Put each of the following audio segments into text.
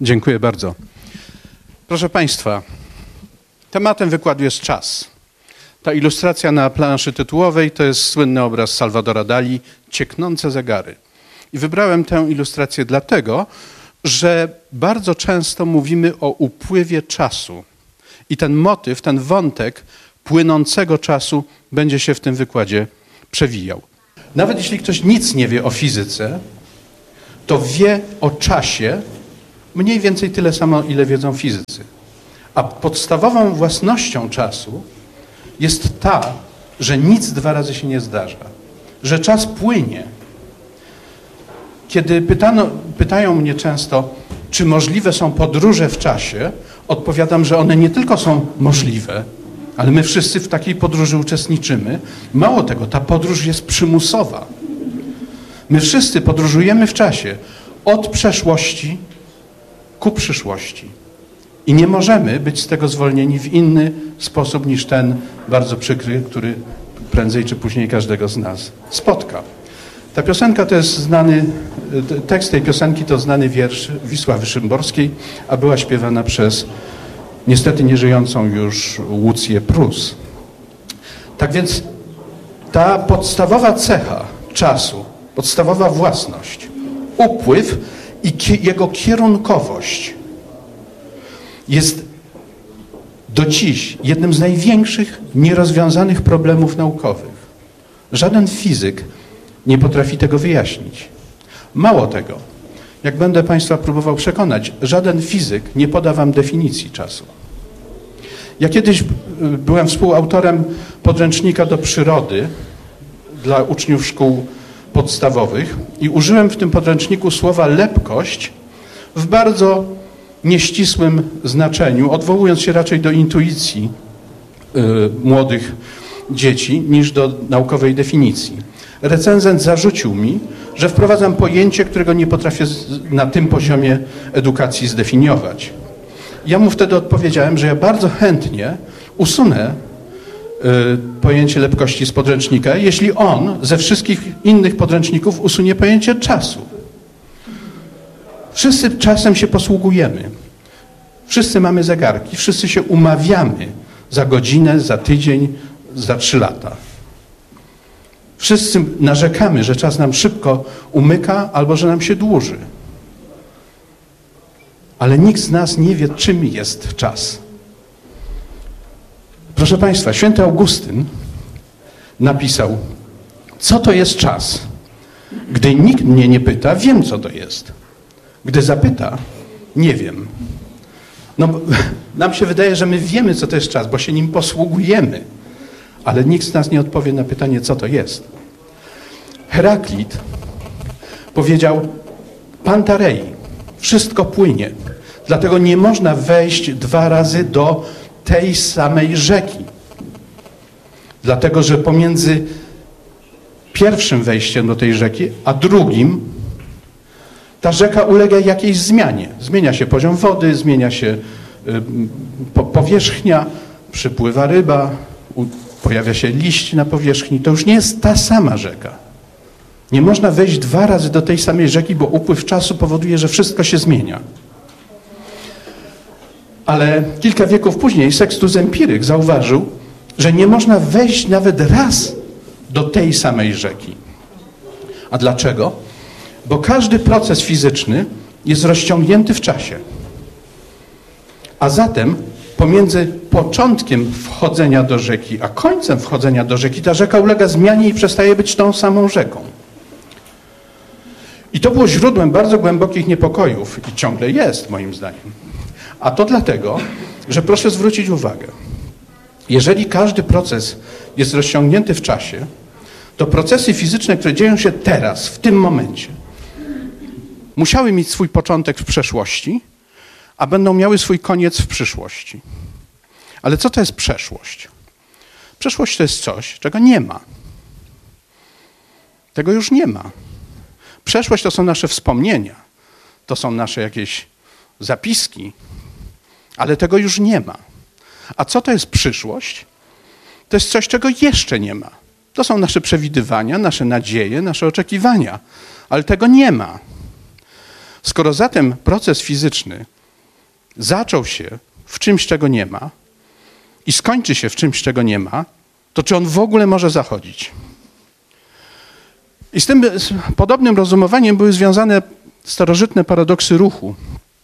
Dziękuję bardzo. Proszę Państwa, tematem wykładu jest czas. Ta ilustracja na planszy tytułowej to jest słynny obraz Salvadora Dali, Cieknące zegary. I wybrałem tę ilustrację dlatego, że bardzo często mówimy o upływie czasu. I ten motyw, ten wątek płynącego czasu będzie się w tym wykładzie przewijał. Nawet jeśli ktoś nic nie wie o fizyce, to wie o czasie mniej więcej tyle samo, ile wiedzą fizycy. A podstawową własnością czasu jest ta, że nic dwa razy się nie zdarza, że czas płynie. Kiedy pytają mnie często, czy możliwe są podróże w czasie, odpowiadam, że one nie tylko są możliwe, ale my wszyscy w takiej podróży uczestniczymy. Mało tego, ta podróż jest przymusowa. My wszyscy podróżujemy w czasie od przeszłości ku przyszłości. I nie możemy być z tego zwolnieni w inny sposób niż ten bardzo przykry, który prędzej czy później każdego z nas spotka. Ta piosenka to jest tekst tej piosenki to znany wiersz Wisławy Szymborskiej, a była śpiewana przez niestety nieżyjącą już Łucję Prus. Tak więc ta podstawowa cecha czasu, podstawowa własność, upływ i jego kierunkowość jest do dziś jednym z największych nierozwiązanych problemów naukowych. Żaden fizyk nie potrafi tego wyjaśnić. Mało tego, jak będę Państwa próbował przekonać, żaden fizyk nie poda Wam definicji czasu. Ja kiedyś byłem współautorem podręcznika do przyrody dla uczniów szkół podstawowych i użyłem w tym podręczniku słowa lepkość w bardzo nieścisłym znaczeniu, odwołując się raczej do intuicji młodych dzieci niż do naukowej definicji. Recenzent zarzucił mi, że wprowadzam pojęcie, którego nie potrafię na tym poziomie edukacji zdefiniować. Ja mu wtedy odpowiedziałem, że ja bardzo chętnie usunę pojęcie lepkości z podręcznika, jeśli on ze wszystkich innych podręczników usunie pojęcie czasu. Wszyscy czasem się posługujemy. Wszyscy mamy zegarki, wszyscy się umawiamy za godzinę, za tydzień, za 3 lata. Wszyscy narzekamy, że czas nam szybko umyka albo że nam się dłuży. Ale nikt z nas nie wie, czym jest czas. Proszę Państwa, święty Augustyn napisał, co to jest czas? Gdy nikt mnie nie pyta, wiem, co to jest. Gdy zapyta, nie wiem. No, nam się wydaje, że my wiemy, co to jest czas, bo się nim posługujemy. Ale nikt z nas nie odpowie na pytanie, co to jest. Heraklit powiedział, Pantarei, wszystko płynie. Dlatego nie można wejść 2 razy do tej samej rzeki. Dlatego, że pomiędzy pierwszym wejściem do tej rzeki, a drugim, ta rzeka ulega jakiejś zmianie. Zmienia się poziom wody, zmienia się powierzchnia, przypływa ryba, pojawia się liść na powierzchni. To już nie jest ta sama rzeka. Nie można wejść 2 razy do tej samej rzeki, bo upływ czasu powoduje, że wszystko się zmienia. Ale kilka wieków później Sextus Empiryk zauważył, że nie można wejść nawet raz do tej samej rzeki. A dlaczego? Bo każdy proces fizyczny jest rozciągnięty w czasie. A zatem pomiędzy początkiem wchodzenia do rzeki, a końcem wchodzenia do rzeki, ta rzeka ulega zmianie i przestaje być tą samą rzeką. I to było źródłem bardzo głębokich niepokojów i ciągle jest, moim zdaniem. A to dlatego, że proszę zwrócić uwagę, jeżeli każdy proces jest rozciągnięty w czasie, to procesy fizyczne, które dzieją się teraz, w tym momencie, musiały mieć swój początek w przeszłości, a będą miały swój koniec w przyszłości. Ale co to jest przeszłość? Przeszłość to jest coś, czego nie ma. Tego już nie ma. Przeszłość to są nasze wspomnienia, to są nasze jakieś zapiski, ale tego już nie ma. A co to jest przyszłość? To jest coś, czego jeszcze nie ma. To są nasze przewidywania, nasze nadzieje, nasze oczekiwania, ale tego nie ma. Skoro zatem proces fizyczny zaczął się w czymś, czego nie ma i skończy się w czymś, czego nie ma, to czy on w ogóle może zachodzić? I z tym podobnym rozumowaniem były związane starożytne paradoksy ruchu.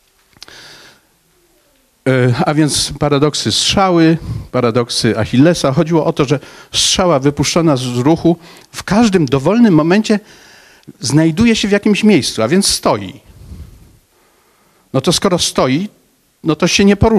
A więc paradoksy strzały, paradoksy Achillesa. Chodziło o to, że strzała wypuszczona z ruchu w każdym dowolnym momencie znajduje się w jakimś miejscu, a więc stoi. No to skoro stoi, no to się nie porusza.